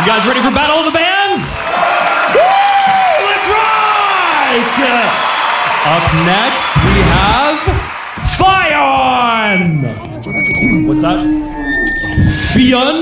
guys ready for Battle of the Bands? Woo! Let's rock! Up next, we have Fion! What's that? Fion?